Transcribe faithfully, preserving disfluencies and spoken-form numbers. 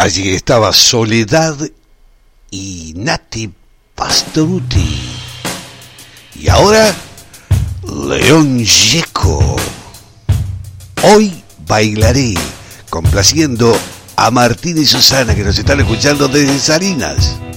Allí estaba Soledad y Nati Pastorutti. Y ahora, León Gieco. Hoy bailaré, complaciendo a Martín y Susana, que nos están escuchando desde Salinas.